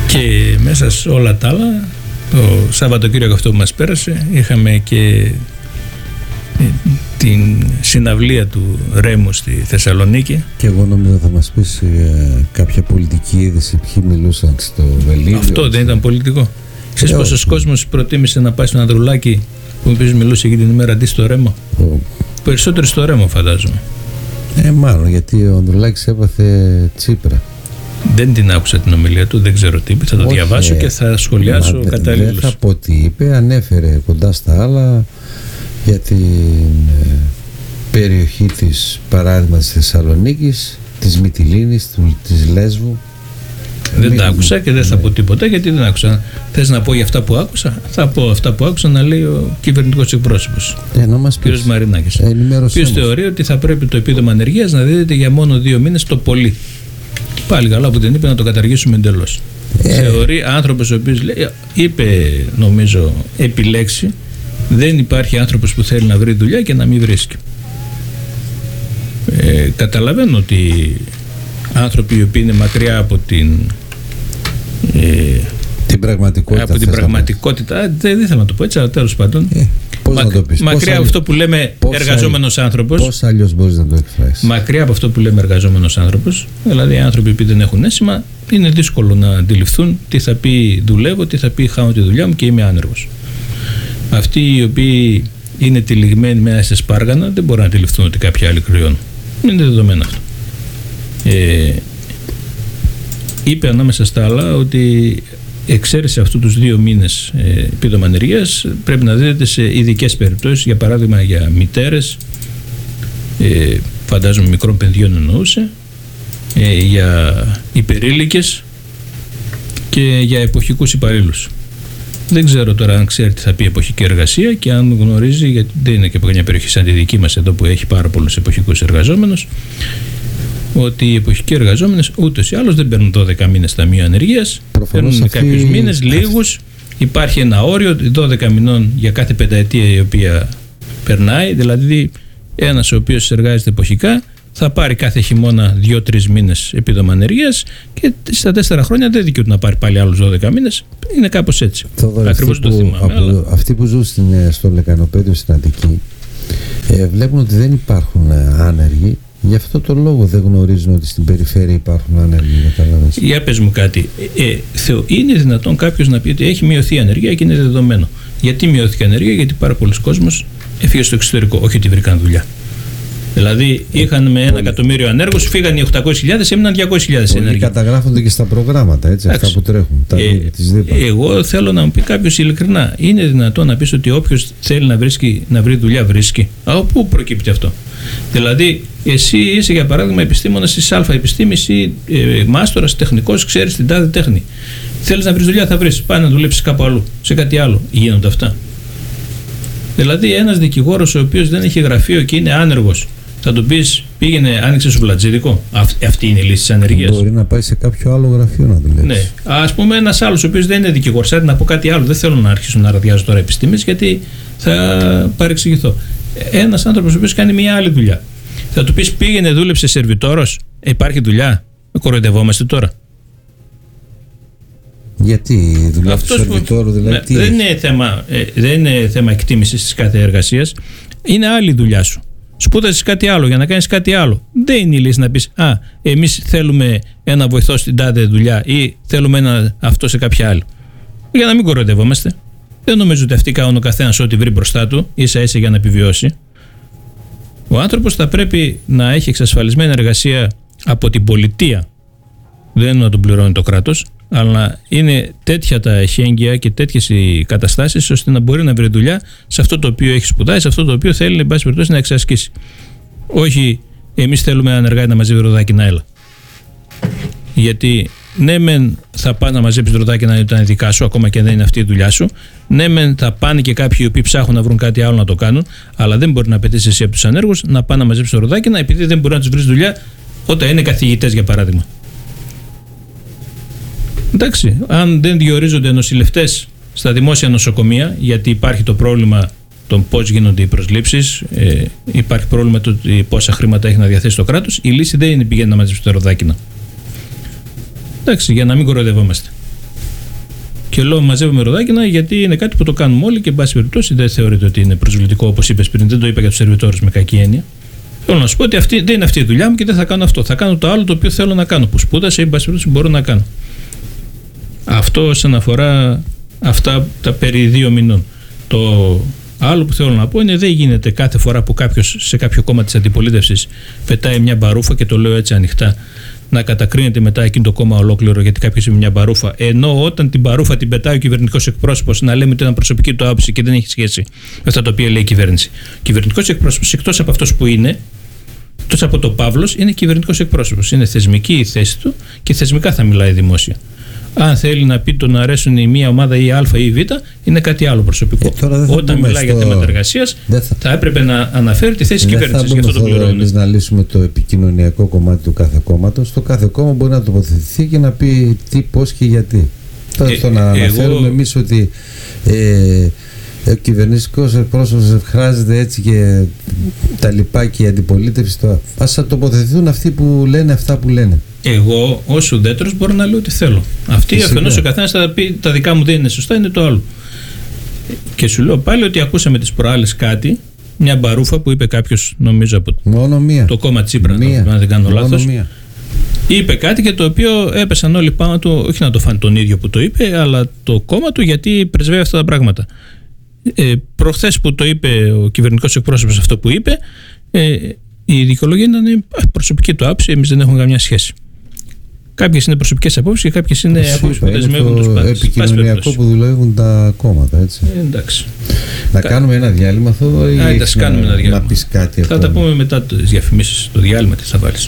Και μέσα σε όλα τα άλλα, το Σαββατοκύριακο αυτό που μας πέρασε, είχαμε και την συναυλία του Ρέμου στη Θεσσαλονίκη. Και εγώ νομίζω θα μας πεις κάποια πολιτική είδηση, ποιοι μιλούσαν στο Βελίδιο. Αυτό δεν ήταν πολιτικό? Ξέρεις πόσος κόσμος προτίμησε να πάει στον Ανδρουλάκη που μιλούσε εκείνη την ημέρα αντί στο Ρέμο? Περισσότερο στο Ρέμο, φαντάζομαι. Μάλλον γιατί ο Ανδρουλάκης έπαθε Τσίπρα. Δεν την άκουσα την ομιλία του, δεν ξέρω τι είπε. Θα το διαβάσω και θα σχολιάσω κατάλληλος. Δεν θα πω τι είπε, ανέφερε κοντά στα άλλα για την περιοχή της, παράδειγμα της Θεσσαλονίκης, της Μυτιλήνης, της Λέσβου. Δεν τα άκουσα και δεν θα πω τίποτα γιατί δεν άκουσα. Θες να πω για αυτά που άκουσα? Θα πω αυτά που άκουσα να λέει ο κυβερνητικός εκπρόσωπος, κ. Μαρινάκης, ο οποίος θεωρεί ότι θα πρέπει το επίδομα ανεργίας να δίδεται για μόνο 2 μήνες το πολύ. Πάλι καλά που δεν είπε να το καταργήσουμε εντελώς. Θεωρεί άνθρωπος ο οποίος είπε, νομίζω, επιλέξει, δεν υπάρχει άνθρωπος που θέλει να βρει δουλειά και να μην βρίσκει. Καταλαβαίνω ότι άνθρωποι οι οποίοι είναι μακριά από την πραγματικότητα, από την πραγματικότητα, δεν ήθελα να το πω έτσι, αλλά τέλος πάντων, μακριά από αυτό που λέμε εργαζόμενος άνθρωπος. Πώς αλλιώς μπορείς να το εκφράσεις? Μακριά από αυτό που λέμε εργαζόμενος άνθρωπος, δηλαδή οι άνθρωποι που δεν έχουν αίσθημα, είναι δύσκολο να αντιληφθούν τι θα πει δουλεύω, τι θα πει χάνω τη δουλειά μου και είμαι άνεργος. Αυτοί οι οποίοι είναι τυλιγμένοι μέσα σε σπάργανα δεν μπορούν να αντιληφθούν ότι κάποιοι άλλοι κρυώνουν. Είναι δεδομένο αυτό. Είπε ανάμεσα στα άλλα ότι εξαίρεση αυτού τους 2 μήνες επίδομα ανεργίας πρέπει να δίδεται σε ειδικές περιπτώσεις, για παράδειγμα για μητέρες, φαντάζομαι μικρών παιδιών εννοούσε, για υπερήλικες και για εποχικούς υπαλλήλους. Δεν ξέρω τώρα αν ξέρει τι θα πει εποχική εργασία και αν γνωρίζει, γιατί δεν είναι και από μια περιοχή σαν τη δική μας εδώ που έχει πάρα πολλούς εποχικούς εργαζόμενους, ότι οι εποχικοί εργαζόμενες ούτως ή άλλως δεν παίρνουν 12 μήνες ταμείο ανεργίας, παίρνουν κάποιους μήνες, λίγους. Υπάρχει ένα όριο 12 μηνών για κάθε πενταετία η οποία περνάει, δηλαδή ένας ο οποίος εργάζεται εποχικά θα πάρει κάθε χειμώνα 2-3 μήνες επίδομα ανεργίας και στα 4 χρόνια δεν δικαιούται να πάρει πάλι άλλους 12 μήνες. Είναι κάπως έτσι. Ακριβώς το θυμάμαι. Αυτοί που ζουν στο Λεκανοπέδιο στην Αττική βλέπουν ότι δεν υπάρχουν άνεργοι. Γι' αυτό το λόγο δεν γνωρίζουν ότι στην περιφέρεια υπάρχουν άνεργοι. Για πες μου κάτι. Είναι δυνατόν κάποιος να πει ότι έχει μειωθεί η ανεργία και είναι δεδομένο? Γιατί μειώθηκε η ανεργία? Γιατί πάρα πολλοί κόσμος έφυγε στο εξωτερικό. Όχι ότι βρήκαν δουλειά. Δηλαδή είχαν με 1 εκατομμύριο ανέργους, φύγαν οι 800.000, έμειναν 200.000 ενέργοι. Καταγράφονται και στα προγράμματα, έτσι, αυτά που τρέχουν. Εγώ θέλω να μου πει κάποιος ειλικρινά, είναι δυνατόν να πεις ότι όποιος θέλει να βρει δουλειά βρίσκει? Από πού προκύπτει αυτό? Δηλαδή, εσύ είσαι για παράδειγμα επιστήμονας της Α επιστήμης ή μάστορας, τεχνικός, ξέρεις την τάδε τέχνη. Θέλεις να βρεις δουλειά, θα βρεις. Πάει να δουλέψεις κάπου αλλού, σε κάτι άλλο. Γίνονται αυτά? Δηλαδή, ένας δικηγόρος ο οποίος δεν έχει γραφείο και είναι άνεργος, θα του πεις πήγαινε, άνοιξε σουβλατζίδικο? Αυτή είναι η λύση της ανεργίας? Μπορεί να πάει σε κάποιο άλλο γραφείο να δουλέψει. Ναι. Ας πούμε, ένας άλλος ο οποίος δεν είναι δικηγόρος, να πω κάτι άλλο. Δεν θέλω να αρχίσω να ραδιάζω τώρα επιστήμες, γιατί θα παρεξηγηθώ. Ένας άνθρωπος ο οποίος κάνει μια άλλη δουλειά, θα του πεις πήγαινε, δούλεψε σερβιτόρος? Υπάρχει δουλειά? Κοροϊδευόμαστε τώρα? Γιατί η δουλειά του σερβιτόρου δηλαδή? Δεν είναι θέμα εκτίμησης της κάθε εργασίας. Είναι άλλη δουλειά σου. Σπούδασες κάτι άλλο για να κάνεις κάτι άλλο. Δεν είναι η λύση να πεις εμείς θέλουμε ένα βοηθό στην τάδε δουλειά ή θέλουμε ένα αυτό σε κάποια άλλη. Για να μην κοροϊδευόμαστε. Δεν νομίζω ότι αυτοί κάνουν ο καθένας ό,τι βρει μπροστά του, ίσα-ίσα για να επιβιώσει. Ο άνθρωπος θα πρέπει να έχει εξασφαλισμένη εργασία από την πολιτεία. Δεν είναι να τον πληρώνει το κράτος, αλλά είναι τέτοια τα εχέγγυα και τέτοιες οι καταστάσεις ώστε να μπορεί να βρει δουλειά σε αυτό το οποίο έχει σπουδάσει, σε αυτό το οποίο θέλει, εν πάση περιπτώσει, να εξασκήσει. Όχι, εμείς θέλουμε έναν εργάτη να μαζεύει ροδάκι να έλα. Γιατί ναι, μεν θα πάνε να μαζέψει ροδάκι να είναι δικά σου, ακόμα και αν δεν είναι αυτή η δουλειά σου. Ναι, μεν θα πάνε και κάποιοι οι οποίοι ψάχνουν να βρουν κάτι άλλο να το κάνουν, αλλά δεν μπορεί να απαιτήσει εσύ από τους ανέργους να πάνε να μαζέψει ροδάκι επειδή δεν μπορεί να τους βρει δουλειά όταν είναι καθηγητές, για παράδειγμα. Εντάξει, αν δεν διορίζονται νοσηλευτές στα δημόσια νοσοκομεία, γιατί υπάρχει το πρόβλημα των πώς γίνονται οι προσλήψεις, υπάρχει πρόβλημα το πόσα χρήματα έχει να διαθέσει το κράτος, η λύση δεν είναι πηγαίνει να μαζέψει τα ροδάκινα. Εντάξει, για να μην κοροϊδευόμαστε. Και λέω μαζεύουμε ροδάκινα γιατί είναι κάτι που το κάνουμε όλοι και εν πάση περιπτώσει δεν θεωρείται ότι είναι προσβλητικό, όπως είπες πριν. Δεν το είπα για τους σερβιτόρους με κακή έννοια. Θέλω να σου πω ότι δεν είναι αυτή η δουλειά μου και δεν θα κάνω αυτό. Θα κάνω το άλλο το οποίο θέλω να κάνω. Που σπούδασα ή εν πάση περιπτώσει μπορώ να κάνω. Αυτό όσον αφορά αυτά τα περί 2 μηνών. Το άλλο που θέλω να πω είναι δεν γίνεται κάθε φορά που κάποιος σε κάποιο κόμμα της αντιπολίτευσης πετάει μια μπαρούφα, και το λέω έτσι ανοιχτά, να κατακρίνεται μετά εκείνο το κόμμα ολόκληρο γιατί κάποιος είναι μια μπαρούφα. Ενώ όταν την μπαρούφα την πετάει ο κυβερνητικός εκπρόσωπος, να λέμε ότι ήταν προσωπική του άποψη και δεν έχει σχέση με αυτά τα οποία λέει η κυβέρνηση. Ο κυβερνητικός εκπρόσωπος, εκτός από αυτός που είναι, εκτός από το Παύλος, είναι κυβερνητικός εκπρόσωπος. Είναι θεσμική η θέση του και θεσμικά θα μιλάει δημόσια. Αν θέλει να πει το να αρέσουν η μία ομάδα ή Α ή Β, είναι κάτι άλλο προσωπικό. Όταν μιλάει για θέματα εργασίας, θα έπρεπε να αναφέρει τη θέση της κυβέρνησης. Γι' αυτό το πληρώνει. Εμείς να λύσουμε το επικοινωνιακό κομμάτι του κάθε κόμματος. Το κάθε κόμμα μπορεί να τοποθετηθεί και να πει τι, πώς και γιατί. Τώρα να αναφέρουμε εμείς ότι ο κυβερνητικός εκπρόσωπος εκφράζεται έτσι και τα λοιπά και η αντιπολίτευση. Ας τοποθετηθούν αυτοί που λένε αυτά που λένε. Εγώ ως ουδέτερος μπορώ να λέω ό,τι θέλω. Αυτοί αφενός ο καθένας θα πει τα δικά μου δεν είναι σωστά, είναι το άλλο. Και σου λέω πάλι ότι ακούσαμε τις προάλλες κάτι, μια μπαρούφα που είπε κάποιος, νομίζω από το κόμμα Τσίπρα, αν δεν κάνω λάθος. Είπε κάτι και το οποίο έπεσαν όλοι πάνω του, όχι να το φάνε τον ίδιο που το είπε, αλλά το κόμμα του, γιατί πρεσβεύει αυτά τα πράγματα. Προχθές που το είπε ο κυβερνητικός εκπρόσωπος αυτό που είπε, η δικαιολογία ήταν προσωπική του άποψη, εμείς δεν έχουμε καμιά σχέση. Κάποιες είναι προσωπικές απόψεις και κάποιες είναι απόψεις που δεσμεύουν τους πάντες. Είναι το επικοινωνιακό που δουλεύουν τα κόμματα, έτσι. Εντάξει. Να κάνουμε ένα διάλειμμα αυτό ή να πεις κάτι? Θα τα πούμε μετά τις διαφημίσεις, το διάλειμμα τι θα βάλεις.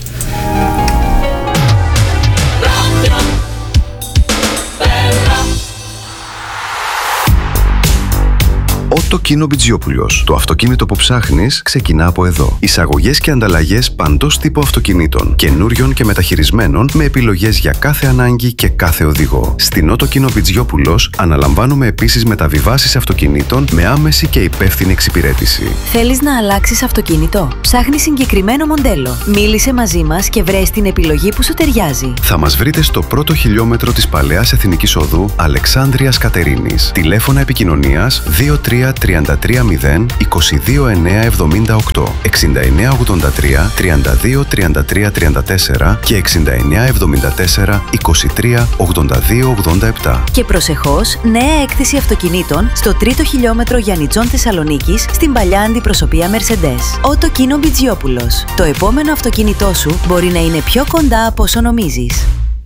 Ότο Μπιτζιόπουλος. Το αυτοκίνητο που ψάχνεις ξεκινά από εδώ. Εισαγωγές και ανταλλαγές παντός τύπου αυτοκινήτων, καινούριων και μεταχειρισμένων, με επιλογές για κάθε ανάγκη και κάθε οδηγό. Στην Ότο Μπιτζιόπουλος αναλαμβάνουμε επίσης μεταβιβάσεις αυτοκινήτων με άμεση και υπεύθυνη εξυπηρέτηση. Θέλεις να αλλάξεις αυτοκίνητο? Ψάχνεις συγκεκριμένο μοντέλο? Μίλησε μαζί μας και βρες την επιλογή που σου ταιριάζει. Θα μας βρείτε στο πρώτο χιλιόμετρο της Παλαιάς Εθνικής Οδού Αλεξάνδρειας Κατερίνης. Τηλέφωνα επικοινωνίας 23330 22978, 6983 32 33 34 και 6974 23 82 87. Και προσεχώς, νέα έκθεση αυτοκινήτων στο τρίτο χιλιόμετρο Γιαννιτσών Θεσσαλονίκης, στην παλιά αντιπροσωπεία Mercedes. Ότο Μπιτζιόπουλος. Το επόμενο αυτοκίνητό σου μπορεί να είναι πιο κοντά από όσο νομίζεις.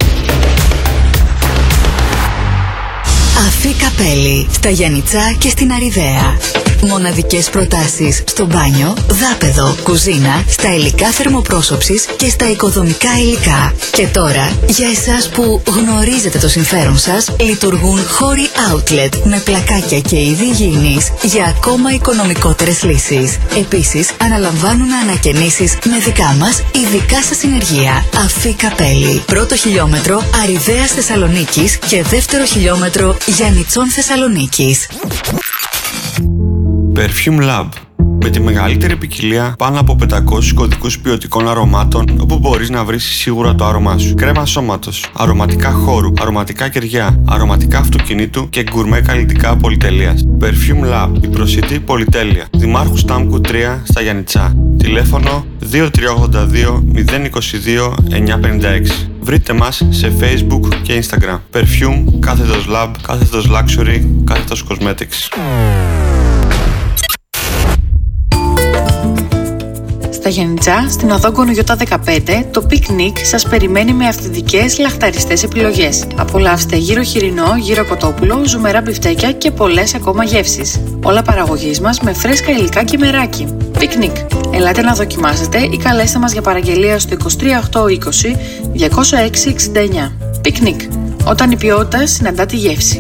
Αφή Καπέλη, στα Γιαννιτσά και στην Αριδαία. Μοναδικές προτάσεις στο μπάνιο, δάπεδο, κουζίνα, στα υλικά θερμοπρόσωψης και στα οικοδομικά υλικά. Και τώρα, για εσάς που γνωρίζετε το συμφέρον σας, λειτουργούν χώροι outlet με πλακάκια και είδη υγιεινής για ακόμα οικονομικότερες λύσεις. Επίσης, αναλαμβάνουν ανακαινήσεις με δικά μας ειδικά σας συνεργεία. Αφή Καπέλη, πρώτο χιλιόμετρο Αριδαίας Θεσσαλονίκης και δεύτερο χιλιόμετρο Γιαννιτσών Θεσσαλονίκης. Perfume Lab. Με τη μεγαλύτερη ποικιλία πάνω από 500 κωδικούς ποιοτικών αρωμάτων, όπου μπορείς να βρεις σίγουρα το άρωμά σου. Κρέμα σώματος, αρωματικά χώρου, αρωματικά κεριά, αρωματικά αυτοκινήτου και γκουρμέ καλλιτικά πολυτελείας. Perfume Lab, η προσιτή πολυτέλεια. Δημάρχου Στάμκου 3 στα Γιαννιτσά. Τηλέφωνο 2382 022 956. Βρείτε μας σε Facebook και Instagram. Perfume, κάθετος Lab, κάθετος Luxury, κάθετος Cosmetics. Στα Γιαννιτσά, στην οδό Γκονογιώτα 15, το πικνίκ σας περιμένει με αυθεντικές λαχταριστές επιλογές. Απολαύστε γύρο χοιρινό, γύρο κοτόπουλο, ζουμερά μπιφτέκια και πολλές ακόμα γεύσεις. Όλα παραγωγής μας με φρέσκα υλικά και μεράκι. Πικνίκ. Ελάτε να δοκιμάσετε ή καλέστε μας για παραγγελία στο 23820 206 69. Πικνίκ. Όταν η ποιότητα συναντά τη γεύση.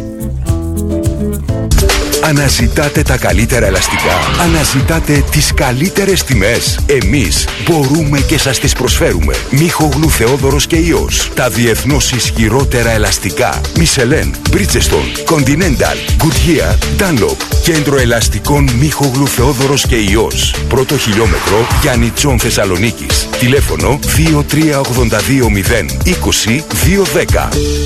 Αναζητάτε τα καλύτερα ελαστικά. Αναζητάτε τις καλύτερες τιμές. Εμείς μπορούμε και σας τις προσφέρουμε. Μίχογλου Θεόδωρος και Ιός. Τα διεθνώς ισχυρότερα ελαστικά. Michelin, Bridgestone, Continental, Goodyear, Dunlop. Κέντρο ελαστικών Μίχογλου Θεόδωρος και Ιός. Πρώτο χιλιόμετρο Γιαννιτσών Θεσσαλονίκης. Τηλέφωνο 2382 0 20 210.